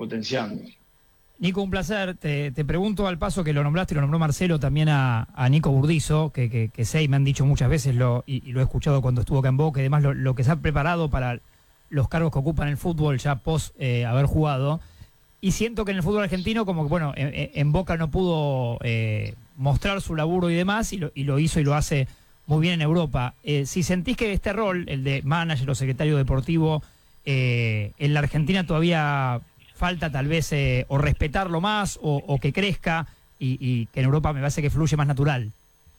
potenciando. Nico, un placer. Te pregunto al paso que lo nombraste, lo nombró Marcelo también a Nico Burdizo, que sé, me han dicho muchas veces, y lo he escuchado cuando estuvo acá en Boca, y además lo que se ha preparado para los cargos que ocupa en el fútbol ya post haber jugado. Y siento que en el fútbol argentino, como que bueno, en Boca no pudo mostrar su laburo y demás, y lo hizo y lo hace muy bien en Europa. Si sentís que este rol, el de manager o secretario deportivo, en la Argentina todavía falta tal vez o respetarlo más o que crezca y que en Europa me parece que fluye más natural.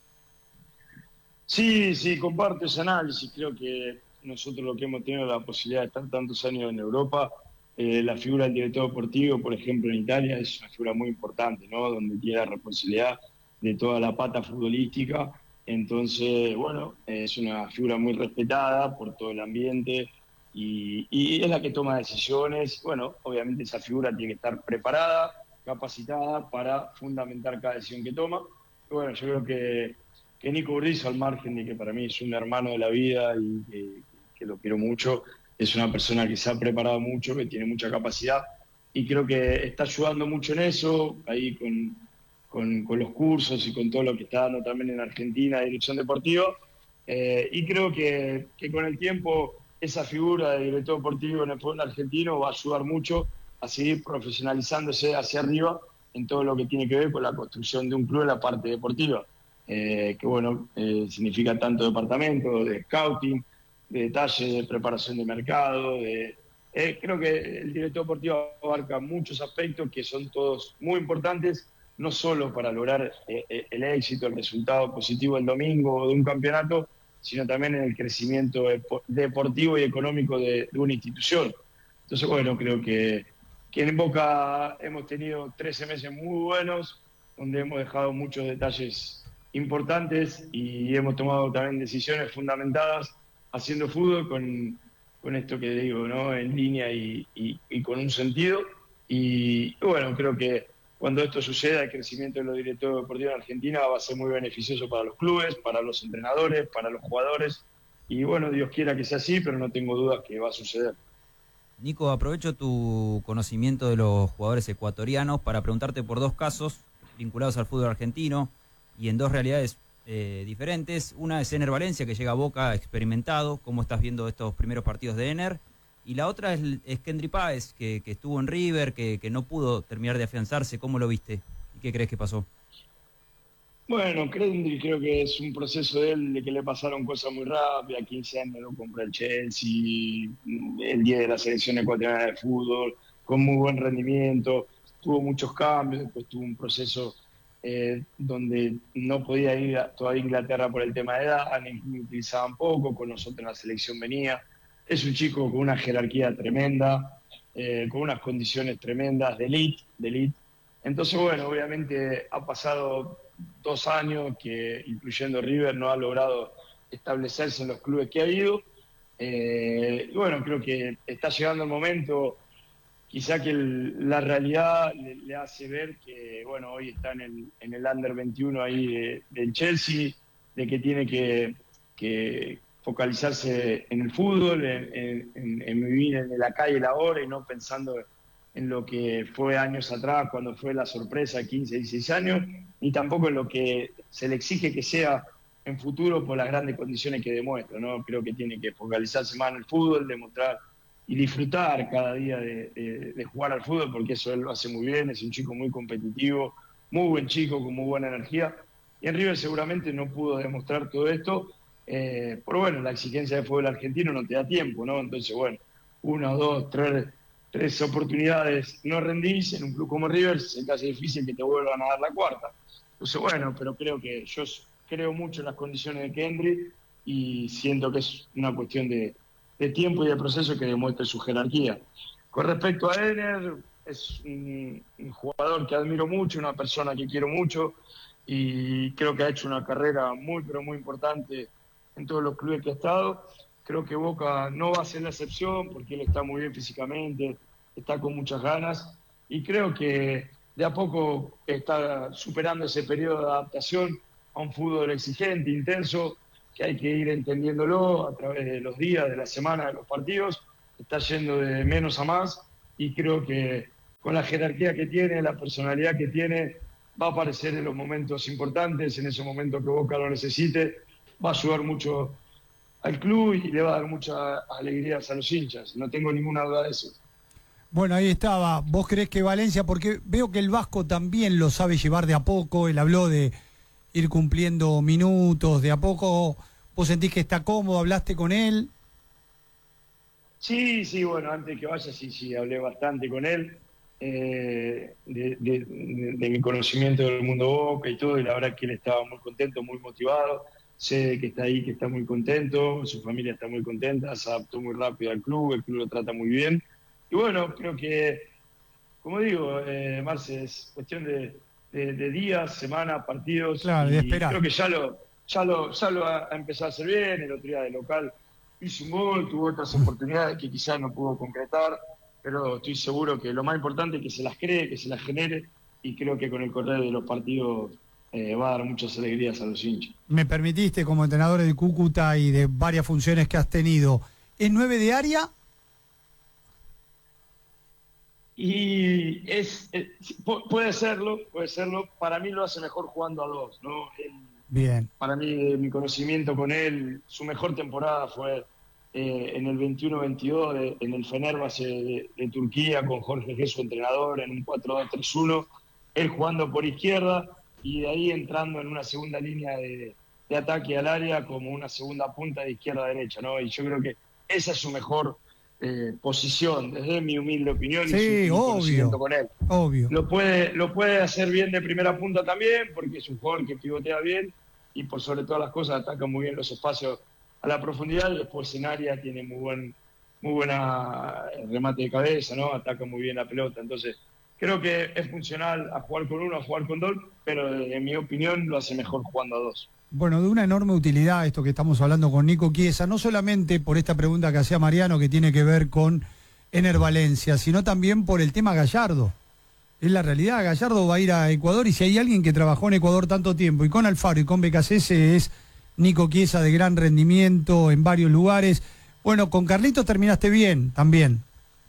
Sí, comparto ese análisis. Creo que nosotros lo que hemos tenido la posibilidad de estar tantos años en Europa, la figura del director deportivo, por ejemplo, en Italia, es una figura muy importante, ¿no? Donde tiene la responsabilidad de toda la pata futbolística. Entonces, bueno, es una figura muy respetada por todo el ambiente y es la que toma decisiones. Bueno, obviamente esa figura tiene que estar preparada, capacitada para fundamentar cada decisión que toma. Y bueno, yo creo que Nico Burdizo, al margen de que para mí es un hermano de la vida y que lo quiero mucho, es una persona que se ha preparado mucho, que tiene mucha capacidad y creo que está ayudando mucho en eso, ahí con los cursos y con todo lo que está dando también en Argentina de dirección deportiva. Y creo que con el tiempo esa figura de director deportivo en el fútbol argentino va a ayudar mucho a seguir profesionalizándose hacia arriba en todo lo que tiene que ver con la construcción de un club en la parte deportiva. Que bueno, significa tanto departamento, de scouting, de detalle, de preparación de mercado, creo que el director deportivo abarca muchos aspectos que son todos muy importantes, no solo para lograr el éxito, el resultado positivo el domingo de un campeonato, sino también en el crecimiento deportivo y económico de una institución. Entonces, bueno, creo que en Boca hemos tenido 13 meses muy buenos, donde hemos dejado muchos detalles importantes y hemos tomado también decisiones fundamentadas haciendo fútbol con esto que digo, ¿no? En línea y con un sentido. Y bueno, creo que cuando esto suceda, el crecimiento de los directores deportivos en Argentina va a ser muy beneficioso para los clubes, para los entrenadores, para los jugadores. Y bueno, Dios quiera que sea así, pero no tengo dudas que va a suceder. Nico, aprovecho tu conocimiento de los jugadores ecuatorianos para preguntarte por dos casos vinculados al fútbol argentino y en dos realidades diferentes. Una es Ener Valencia, que llega a Boca experimentado. ¿Cómo estás viendo estos primeros partidos de Ener? Y la otra es Kendry Páez, que estuvo en River, que no pudo terminar de afianzarse. ¿Cómo lo viste? ¿Y qué crees que pasó? Bueno, Kendrick creo que es un proceso de él, de que le pasaron cosas muy rápidas, 15 años lo compró el Chelsea, el día de la selección ecuatoriana de fútbol, con muy buen rendimiento, tuvo muchos cambios, después tuvo un proceso donde no podía ir todavía a Inglaterra por el tema de edad, ni utilizaban poco, con nosotros en la selección venía. Es un chico con una jerarquía tremenda, con unas condiciones tremendas, de elite. Entonces, bueno, obviamente ha pasado 2 años que, incluyendo River, no ha logrado establecerse en los clubes que ha ido. Y bueno, creo que está llegando el momento, quizá que la realidad le hace ver que, bueno, hoy está en el Under 21 ahí del Chelsea, de que tiene que focalizarse en el fútbol, en vivir en la calle, la hora y no pensando en lo que fue años atrás, cuando fue la sorpresa, 15, 16 años, ni tampoco en lo que se le exige que sea en futuro por las grandes condiciones que demuestra, ¿no? Creo que tiene que focalizarse más en el fútbol, demostrar y disfrutar cada día de jugar al fútbol, porque eso él lo hace muy bien, es un chico muy competitivo, muy buen chico, con muy buena energía. Y en River seguramente no pudo demostrar todo esto, pero bueno, la exigencia del fútbol argentino no te da tiempo, ¿no? Entonces, bueno, una, dos, tres oportunidades no rendís en un club como River, se te hace difícil que te vuelvan a dar la cuarta. Entonces, bueno, pero yo creo mucho en las condiciones de Kendry y siento que es una cuestión de tiempo y de proceso que demuestre su jerarquía. Con respecto a Ener, es un jugador que admiro mucho, una persona que quiero mucho y creo que ha hecho una carrera muy, pero muy importante en todos los clubes que ha estado. Creo que Boca no va a ser la excepción porque él está muy bien físicamente, está con muchas ganas y creo que de a poco está superando ese periodo de adaptación a un fútbol exigente, intenso, que hay que ir entendiéndolo a través de los días, de la semana, de los partidos. Está yendo de menos a más y creo que con la jerarquía que tiene, la personalidad que tiene, va a aparecer en los momentos importantes, en esos momentos que Boca lo necesite, va a ayudar mucho al club y le va a dar muchas alegrías a los hinchas, no tengo ninguna duda de eso. Bueno, ahí estaba. ¿Vos creés que Valencia, porque veo que el Vasco también lo sabe llevar de a poco, él habló de ir cumpliendo minutos, de a poco, vos sentís que está cómodo, hablaste con él? Sí, sí, bueno, antes de que vaya, sí, hablé bastante con él, de mi conocimiento del mundo Boca y todo, y la verdad que él estaba muy contento, muy motivado, sé que está ahí, que está muy contento, su familia está muy contenta, se adaptó muy rápido al club, el club lo trata muy bien, y bueno, creo que, como digo, Marce, es cuestión de días, semanas, partidos, Claro, de y esperar. creo que ya lo ha empezado a hacer bien, el otro día de local hizo un gol, tuvo otras oportunidades que quizás no pudo concretar, pero estoy seguro que lo más importante es que se las cree, que se las genere, y creo que con el correr de los partidos va a dar muchas alegrías a los hinchas. Me permitiste, como entrenador del Cúcuta y de varias funciones que has tenido, ¿es 9 de área? Y puede serlo, para mí lo hace mejor jugando a dos, ¿no? Bien. Para mí, mi conocimiento con él, su mejor temporada fue en el 21-22 en el Fenerbahce de Turquía, con Jorge Jesús, su entrenador, en un 4-2-3-1, él jugando por izquierda y de ahí entrando en una segunda línea de ataque al área como una segunda punta de izquierda a derecha, ¿no? Y yo creo que esa es su mejor posición, desde mi humilde opinión Sí, y mi conocimiento obvio, con él. obvio. Lo puede hacer bien de primera punta también, porque es un jugador que pivotea bien y por sobre todas las cosas ataca muy bien los espacios a la profundidad, y después en área tiene muy buena remate de cabeza, ¿no? Ataca muy bien la pelota. Entonces, creo que es funcional a jugar con uno, a jugar con dos, pero en mi opinión lo hace mejor jugando a dos. Bueno, de una enorme utilidad esto que estamos hablando con Nico Chiesa, no solamente por esta pregunta que hacía Mariano, que tiene que ver con Ener Valencia, sino también por el tema Gallardo. Es la realidad, Gallardo va a ir a Ecuador y si hay alguien que trabajó en Ecuador tanto tiempo y con Alfaro y con BKCS es Nico Chiesa, de gran rendimiento en varios lugares. Bueno, con Carlitos terminaste bien también.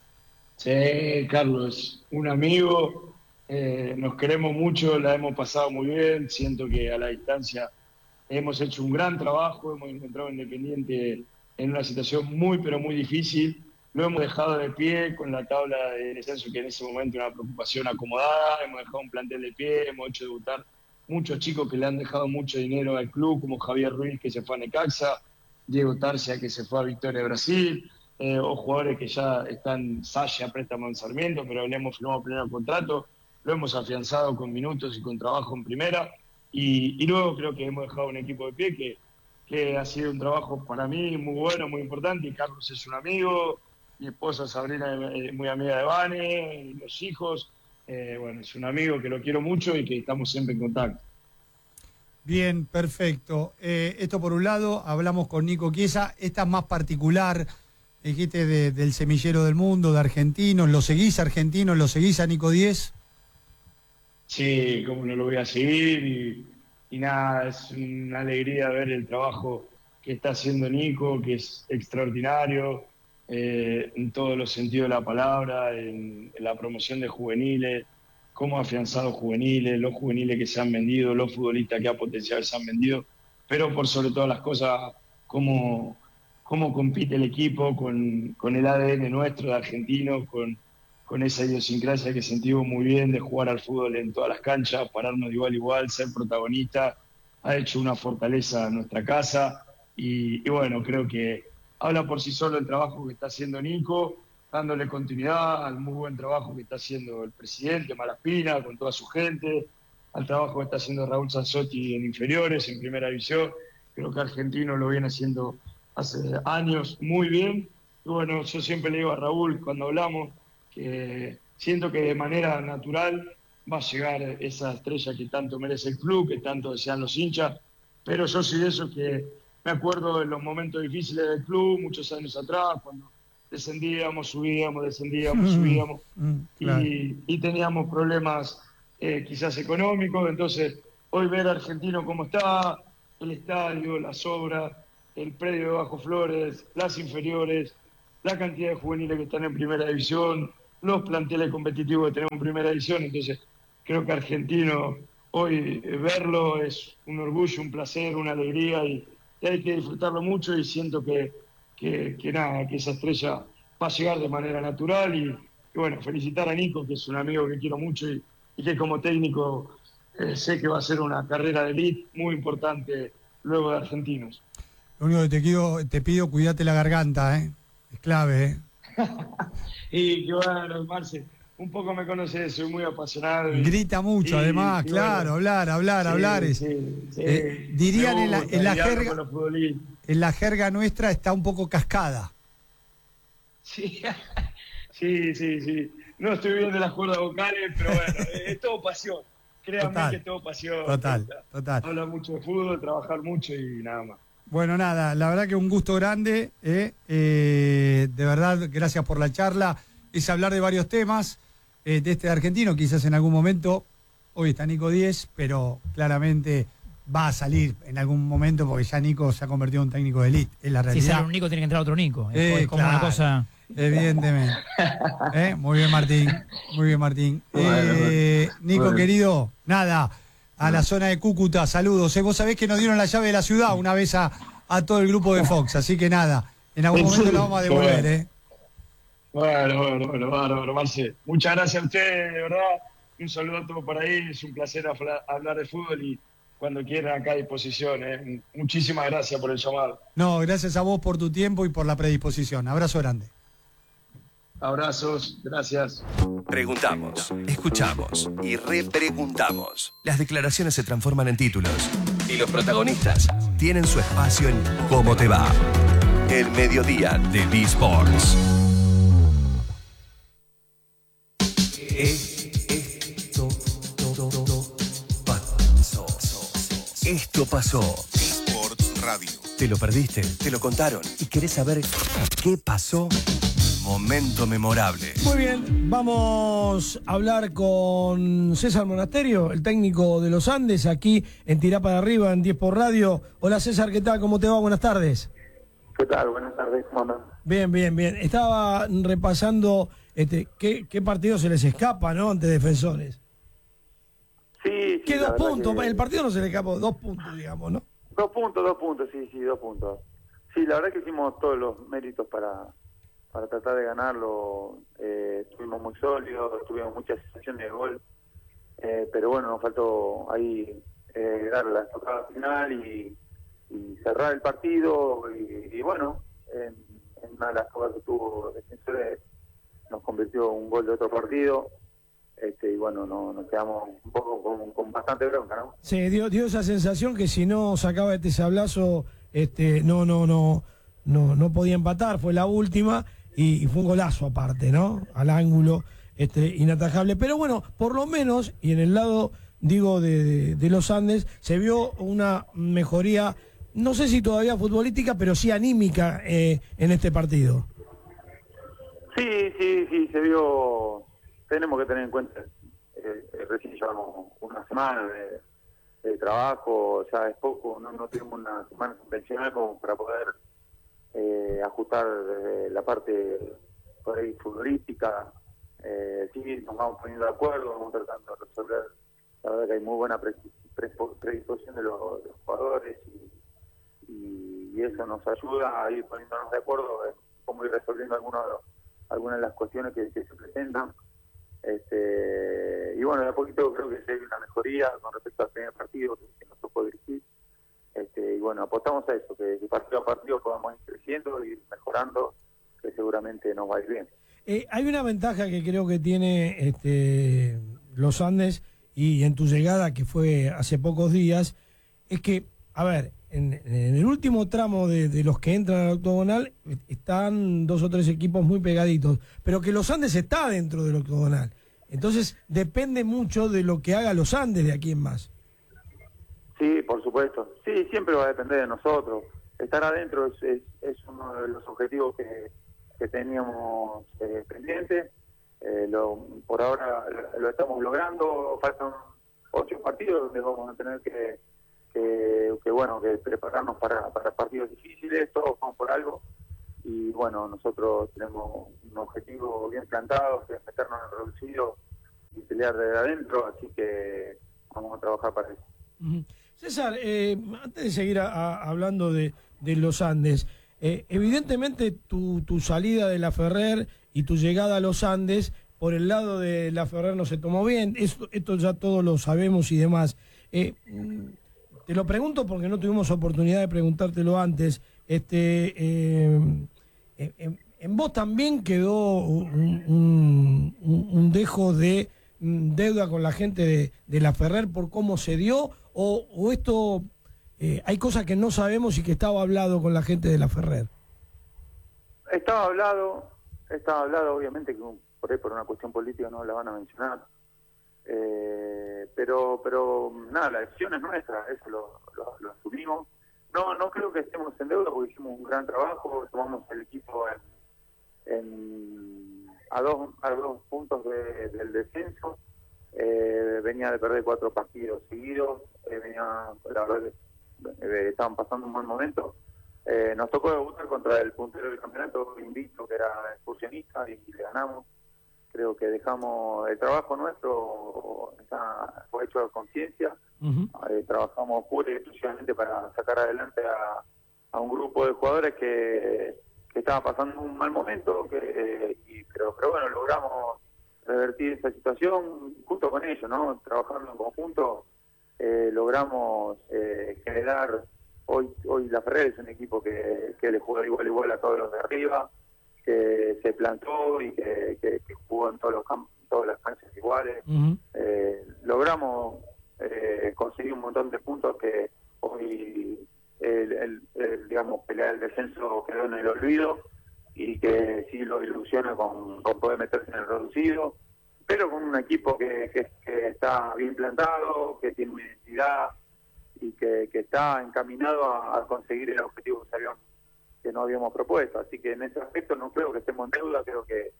Sí, Carlos, un amigo, nos queremos mucho, la hemos pasado muy bien, siento que a la distancia hemos hecho un gran trabajo, hemos encontrado a Independiente en una situación muy, pero muy difícil. Lo hemos dejado de pie con la tabla de descenso, que en ese momento era una preocupación acomodada. Hemos dejado un plantel de pie, hemos hecho debutar muchos chicos que le han dejado mucho dinero al club, como Javier Ruiz, que se fue a Necaxa, Diego Tarcia, que se fue a Victoria de Brasil, o jugadores que ya están Sasha a préstamo en Sarmiento, pero le hemos firmado primer contrato. Lo hemos afianzado con minutos y con trabajo en primera. Y luego creo que hemos dejado un equipo de pie que ha sido un trabajo para mí muy bueno, muy importante. Y Carlos es un amigo, mi esposa Sabrina es muy amiga de Vane, los hijos. Bueno, es un amigo que lo quiero mucho y que estamos siempre en contacto. Bien, perfecto. Esto por un lado, hablamos con Nico Chiesa, esta es más particular, dijiste del semillero del mundo, de argentinos, ¿lo seguís argentinos, lo seguís a Nico 10? Sí, cómo no lo voy a seguir y nada, es una alegría ver el trabajo que está haciendo Nico, que es extraordinario en todos los sentidos de la palabra, en la promoción de juveniles, cómo ha afianzado juveniles, los juveniles que se han vendido, los futbolistas que ha potenciado se han vendido, pero por sobre todas las cosas, cómo compite el equipo con el ADN nuestro de argentinos, con esa idiosincrasia que sentimos muy bien de jugar al fútbol en todas las canchas, pararnos de igual a igual, ser protagonista, ha hecho una fortaleza a nuestra casa y bueno, creo que habla por sí solo el trabajo que está haciendo Nico, dándole continuidad al muy buen trabajo que está haciendo el presidente Malaspina con toda su gente, al trabajo que está haciendo Raúl Sanzotti en inferiores, en primera división. Creo que Argentino lo viene haciendo hace años muy bien. Y bueno, yo siempre le digo a Raúl cuando hablamos, que siento que de manera natural va a llegar esa estrella que tanto merece el club, que tanto desean los hinchas, pero yo soy de esos que me acuerdo de los momentos difíciles del club, muchos años atrás, cuando descendíamos, subíamos, descendíamos, subíamos, Claro. y teníamos problemas quizás económicos. Entonces hoy ver a Argentino cómo está, el estadio, las obras, el predio de Bajo Flores, las inferiores, la cantidad de juveniles que están en primera división, los planteles competitivos que tenemos en primera edición. Entonces, creo que Argentino hoy verlo es un orgullo, un placer, una alegría y hay que disfrutarlo mucho y siento que nada, que esa estrella va a llegar de manera natural y bueno, felicitar a Nico, que es un amigo que quiero mucho y que como técnico sé que va a ser una carrera de elite muy importante luego de Argentinos. Lo único que te pido, cuídate la garganta, ¿eh? Es clave, ¿eh? Y que bueno, Marce, un poco me conoces, soy muy apasionado. Grita mucho, además, claro, bueno, hablar. Dirían en la jerga nuestra está un poco cascada. Sí, sí. No estoy bien de las cuerdas vocales, pero bueno, es todo pasión. Créanme que es todo pasión. Total. Habla mucho de fútbol, trabajar mucho y nada más. Bueno, nada, la verdad que un gusto grande, de verdad, gracias por la charla. Es hablar de varios temas, de este argentino, quizás en algún momento, hoy está Nico 10, pero claramente va a salir en algún momento porque ya Nico se ha convertido en un técnico de elite, es la realidad. Si sale un Nico tiene que entrar otro Nico, es como claro, una cosa... Evidentemente. Muy bien, Martín. Bueno. Nico, querido, nada, a la zona de Cúcuta, saludos. Vos sabés que nos dieron la llave de la ciudad una vez a todo el grupo de Fox, así que nada, en algún momento la vamos a devolver, Bueno, bárbaro, Marce. Muchas gracias a ustedes, de verdad. Un saludo a todos por ahí, es un placer hablar de fútbol y cuando quieran acá a disposición. Muchísimas gracias por el llamado. No, gracias a vos por tu tiempo y por la predisposición. Abrazo grande. Abrazos, gracias. Preguntamos, escuchamos y repreguntamos. Las declaraciones se transforman en títulos y los protagonistas tienen su espacio en ¿Cómo te va? El mediodía de B-Sports. Esto pasó. B-Sports Radio. Te lo perdiste, te lo contaron y querés saber qué pasó. Momento memorable. Muy bien, vamos a hablar con César Monasterio, el técnico de los Andes, aquí en Tirá para Arriba, en 10 por Radio. Hola César, ¿qué tal? ¿Cómo te va? Buenas tardes. ¿Qué tal? Buenas tardes, ¿cómo andan? Bien. Estaba repasando qué partido se les escapa, ¿no? Ante Defensores. Sí. ¿Qué 2 puntos? El partido no se le escapó, 2 puntos, digamos, ¿no? 2 puntos, sí, 2 puntos. Sí, la verdad que hicimos todos los méritos para tratar de ganarlo. Estuvimos muy sólidos, tuvimos muchas sensaciones de gol, pero bueno, nos faltó ahí dar la tocada final y cerrar el partido y bueno, en una de las jugadas que tuvo Defensores nos convirtió un gol de otro partido. Y bueno, nos quedamos un poco con bastante bronca, ¿no? Sí, dio esa sensación que si no sacaba este sablazo, no podía empatar, fue la última y fue un golazo aparte, ¿no? Al ángulo, inatajable. Pero bueno, por lo menos, y en el lado, digo, de los Andes, se vio una mejoría, no sé si todavía futbolística, pero sí anímica en este partido. Sí, se vio. Tenemos que tener en cuenta, recién llevamos una semana de trabajo, ya es poco, no tenemos una semana convencional como para poder ajustar la parte por ahí futbolística. Sí, nos vamos poniendo de acuerdo, vamos tratando de resolver. La verdad que hay muy buena predisposición de los jugadores y eso nos ayuda a ir poniéndonos de acuerdo en cómo ir resolviendo algunas de las cuestiones que se presentan. Y bueno, de a poquito creo que se ve una mejoría con respecto al primer partido que nos tocó dirigir. Y bueno, apostamos a eso, que partido a partido podamos ir creciendo y mejorando, que seguramente nos va a ir bien. Hay una ventaja que creo que tiene los Andes y en tu llegada, que fue hace pocos días, es que, a ver, en el último tramo de los que entran al octogonal están 2 o 3 equipos muy pegaditos, pero que los Andes está dentro del octogonal. Entonces depende mucho de lo que haga los Andes de aquí en más. Sí, por supuesto. Sí, siempre va a depender de nosotros. Estar adentro es uno de los objetivos que teníamos pendientes. Por ahora lo estamos logrando. Faltan 8 partidos donde vamos a tener que prepararnos para partidos difíciles. Todos vamos por algo y bueno, nosotros tenemos un objetivo bien plantado, que es meternos en el reducido y pelear desde adentro, así que vamos a trabajar para eso. César, antes de seguir hablando de los Andes, evidentemente tu salida de la Ferrer y tu llegada a los Andes por el lado de la Ferrer no se tomó bien, esto ya todos lo sabemos y demás. Te lo pregunto porque no tuvimos oportunidad de preguntártelo antes. En vos también quedó un dejo de deuda con la gente de la Ferrer por cómo se dio, o esto hay cosas que no sabemos y que estaba hablado con la gente de la Ferrer. Estaba hablado, obviamente que por ahí por una cuestión política no la van a mencionar, pero nada, la decisión es nuestra, eso lo asumimos. No creo que estemos en deuda porque hicimos un gran trabajo, tomamos el equipo a dos puntos del descenso, venía de perder 4 partidos seguidos, la verdad que estaban pasando un buen momento. Nos tocó debutar contra el puntero del campeonato, invicto, que era excursionista, y le ganamos. Creo que dejamos el trabajo nuestro, fue hecho a conciencia. Trabajamos pura y exclusivamente para sacar adelante a un grupo de jugadores que estaba pasando un mal momento, pero bueno, logramos revertir esa situación junto con ellos, ¿no? Trabajando en conjunto, logramos generar. Hoy la Ferrer es un equipo que le juega igual a todos los de arriba, que se plantó y que jugó en todos los campos, todas las canchas iguales. Logramos conseguir un montón de puntos que hoy digamos, pelear el descenso quedó en el olvido, y que sí lo ilusiona con poder meterse en el reducido, pero con un equipo que está bien plantado, que tiene una identidad y que está encaminado a conseguir el objetivo que no habíamos propuesto. Así que en ese aspecto no creo que estemos en deuda, creo que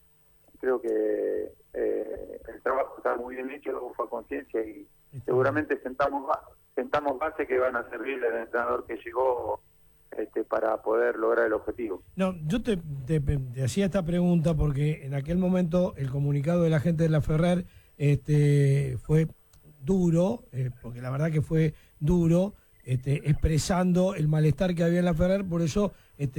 el trabajo está muy bien hecho, fue a conciencia, y seguramente sentamos base que van a servir al entrenador que llegó para poder lograr el objetivo. No, yo te hacía esta pregunta porque en aquel momento el comunicado de la gente de la Ferrer fue duro, porque la verdad que fue duro, expresando el malestar que había en la Ferrer. Por eso,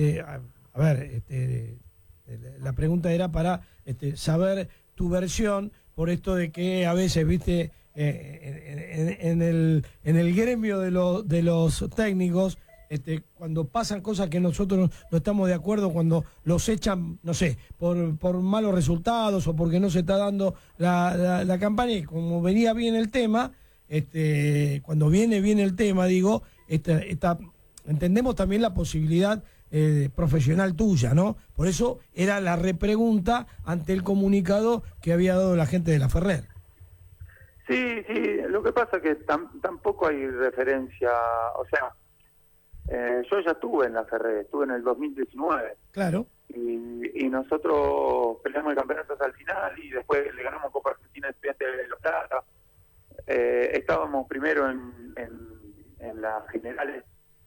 la pregunta era para saber tu versión, por esto de que a veces, viste, en el gremio de los técnicos, cuando pasan cosas que nosotros no estamos de acuerdo, cuando los echan, no sé, por malos resultados o porque no se está dando la campaña, y como venía bien el tema, cuando viene bien el tema, digo, entendemos también la posibilidad profesional tuya, ¿no? Por eso era la repregunta ante el comunicado que había dado la gente de la Ferrer. Sí, lo que pasa es que tampoco hay referencia, o sea, yo ya estuve en la Ferrer, estuve en el 2019. Claro. Y nosotros peleamos el campeonato hasta el final y después le ganamos Copa Argentina a Estudiantes de La Plata. Estábamos primero en las generales,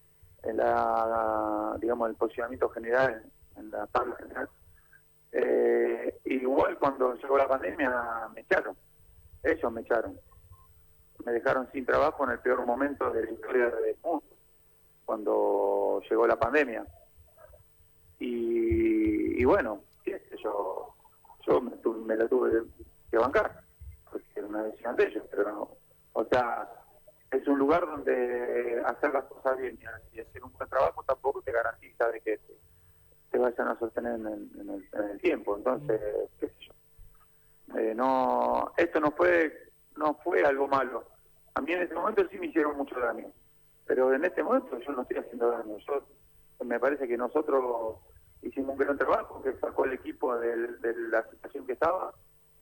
digamos, el posicionamiento general, en la tabla general. Igual cuando llegó la pandemia me echaron. Ellos me echaron. Me dejaron sin trabajo en el peor momento de la historia del mundo, cuando llegó la pandemia. Y bueno, yo me la tuve que bancar, porque era una decisión de ellos, pero no. O sea, es un lugar donde hacer las cosas bien y hacer un buen trabajo tampoco te garantiza de que te vayan a sostener en el tiempo. Entonces, qué sé yo. Esto no fue algo malo. A mí en ese momento sí me hicieron mucho daño, pero en este momento yo no estoy haciendo daño. Me parece que nosotros hicimos un gran trabajo que sacó el equipo de la situación que estaba,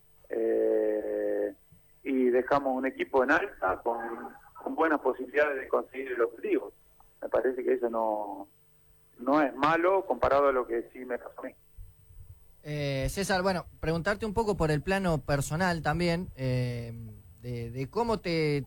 y dejamos un equipo en alta con buenas posibilidades de conseguir el objetivo. Me parece que eso no es malo comparado a lo que sí me pasó a mí. César, bueno, preguntarte un poco por el plano personal también, de cómo te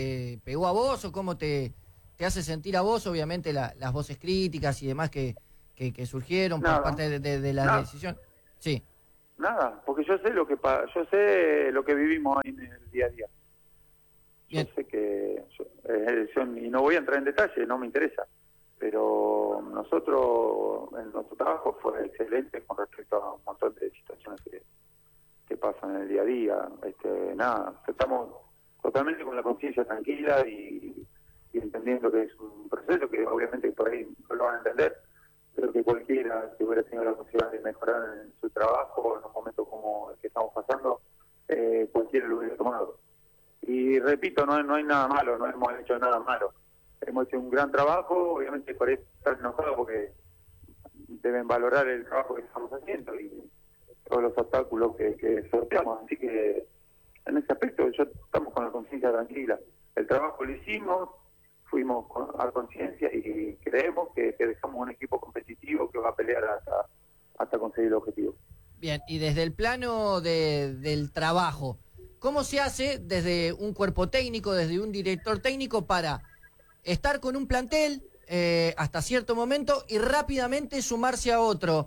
pegó a vos o cómo te hace sentir a vos, obviamente las voces críticas y demás que que surgieron Nada. por parte de la Nada. decisión? Sí. Nada, porque yo sé lo que vivimos ahí en el día a día. Bien. Yo sé que y no voy a entrar en detalle, no me interesa, pero nosotros en nuestro trabajo fue excelente con respecto a un montón de situaciones que pasan en el día a día. Nada, estamos totalmente con la conciencia tranquila y entendiendo que es un proceso que obviamente por ahí no lo van a entender, pero que cualquiera que hubiera tenido la posibilidad de mejorar en su trabajo en un momento como el que estamos pasando, cualquiera lo hubiera tomado. Y repito, no hay nada malo, no hemos hecho nada malo. Hemos hecho un gran trabajo, obviamente por ahí estar enojados porque deben valorar el trabajo que estamos haciendo y todos los obstáculos que sorteamos. Así que en ese aspecto estamos con la conciencia tranquila. El trabajo lo hicimos, fuimos a conciencia y creemos que dejamos un equipo competitivo que va a pelear hasta conseguir el objetivo. Bien, y desde el plano del trabajo, ¿cómo se hace desde un cuerpo técnico, desde un director técnico para estar con un plantel hasta cierto momento y rápidamente sumarse a otro?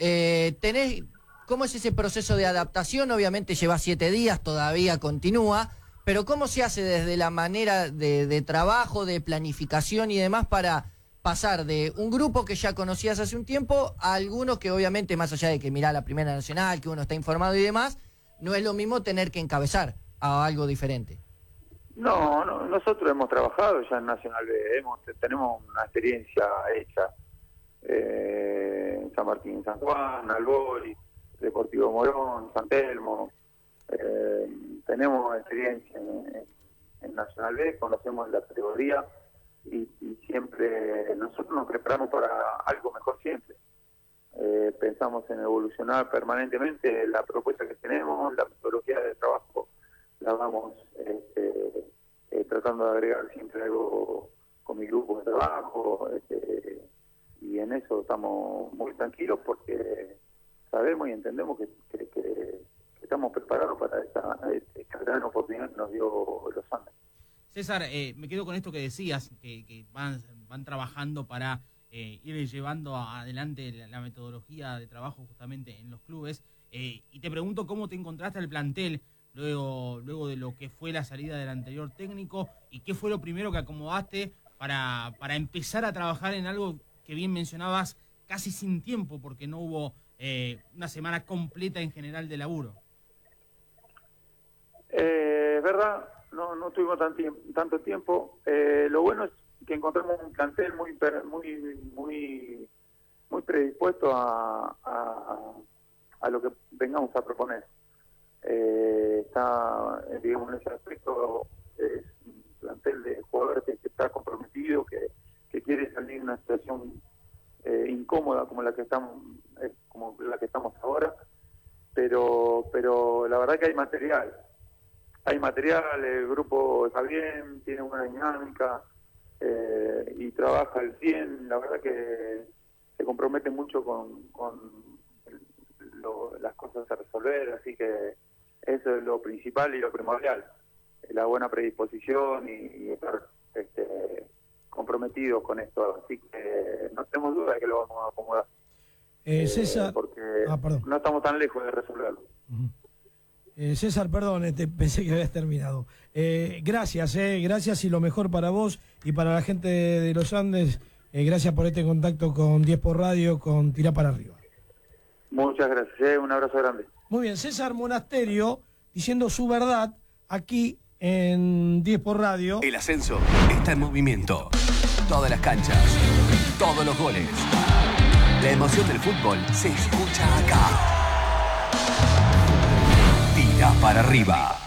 ¿Cómo es ese proceso de adaptación? Obviamente lleva 7 días, todavía continúa, pero ¿cómo se hace desde la manera de trabajo, de planificación y demás para pasar de un grupo que ya conocías hace un tiempo a algunos que obviamente, más allá de que mirá la Primera Nacional, que uno está informado y demás, no es lo mismo tener que encabezar a algo diferente? No, nosotros hemos trabajado ya en Nacional B, tenemos una experiencia hecha en San Martín, San Juan, Albori, Deportivo Morón, San Telmo. Tenemos experiencia en Nacional B, conocemos la categoría y siempre nosotros nos preparamos para algo mejor siempre. Pensamos en evolucionar permanentemente la propuesta que tenemos, la metodología de trabajo la vamos tratando de agregar siempre algo con mi grupo de trabajo, y en eso estamos muy tranquilos porque sabemos y entendemos que estamos preparados para esta gran oportunidad que nos dio los Andes. César, me quedo con esto que decías, que van trabajando para ir llevando adelante la metodología de trabajo justamente en los clubes, y te pregunto cómo te encontraste al plantel luego de lo que fue la salida del anterior técnico y qué fue lo primero que acomodaste para empezar a trabajar en algo que bien mencionabas casi sin tiempo porque no hubo una semana completa en general de laburo. Es verdad, no tuvimos tanto tiempo. Lo bueno es que encontramos un plantel muy predispuesto a lo que vengamos a proponer. Está, digamos, en ese aspecto, es un plantel de jugadores que está comprometido, que quiere salir de una situación incómoda como la que estamos ahora, pero la verdad que hay material, el grupo está bien, tiene una dinámica y trabaja al 100, la verdad que se compromete mucho con las cosas a resolver, así que eso es lo principal y lo primordial, la buena predisposición y estar comprometidos con esto, así que no tenemos duda de que lo vamos a acomodar. César, porque no estamos tan lejos de resolverlo. César, perdón, pensé que habías terminado. Gracias y lo mejor para vos y para la gente de los Andes. Gracias por este contacto con 10 por Radio, con Tirá para Arriba. Muchas gracias, un abrazo grande. Muy bien, César Monasterio diciendo su verdad aquí en 10 por Radio. El ascenso está en movimiento. Todas las canchas, todos los goles. La emoción del fútbol se escucha acá. Tira para arriba.